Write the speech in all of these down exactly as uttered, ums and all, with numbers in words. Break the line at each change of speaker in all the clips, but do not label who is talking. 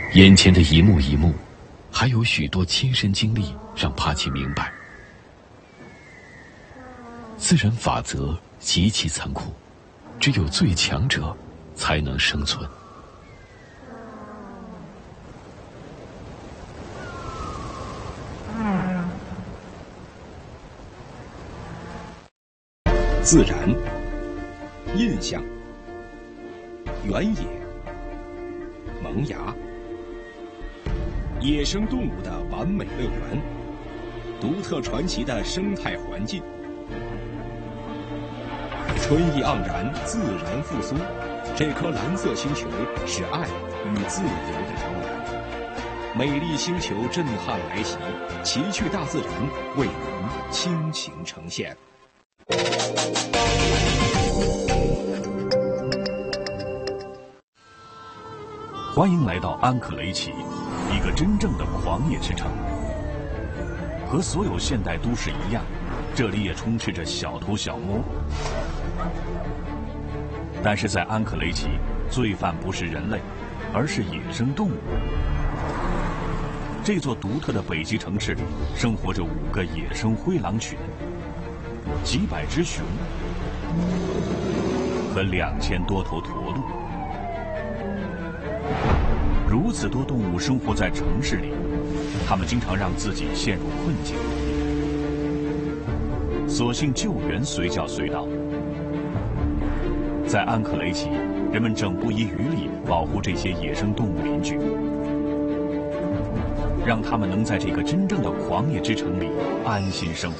眼前的一幕一幕，还有许多亲身经历让帕奇明白，自然法则极其残酷，只有最强者才能生存。
自然、印象、原野、萌芽、野生动物的完美乐园，独特传奇的生态环境，春意盎然，自然复苏。这颗蓝色星球是爱与自由的摇篮，美丽星球震撼来袭，奇趣大自然为您倾情呈现。
欢迎来到安克雷奇，一个真正的狂野之城。和所有现代都市一样，这里也充斥着小偷小摸。但是在安克雷奇，罪犯不是人类，而是野生动物。这座独特的北极城市里，生活着五个野生灰狼群，几百只熊和两千多头驼鹿。如此多动物生活在城市里，它们经常让自己陷入困境，所幸救援随叫随到。在安克雷奇，人们正不遗余力保护这些野生动物邻居，让他们能在这个真正的狂野之城里安心生活。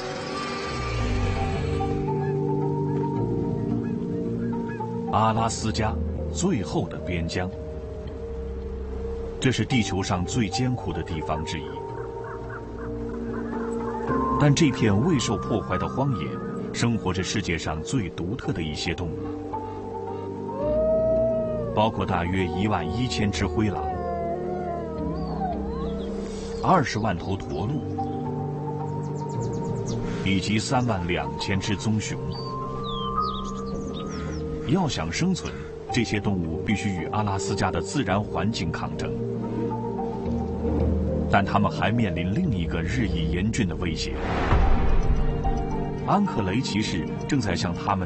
阿拉斯加，最后的边疆。这是地球上最艰苦的地方之一，但这片未受破坏的荒野，生活着世界上最独特的一些动物，包括大约一万一千只灰狼、二十万头驼鹿，以及三万两千只棕熊。要想生存，这些动物必须与阿拉斯加的自然环境抗争，但它们还面临另一个日益严峻的威胁。安克雷奇市正在向他们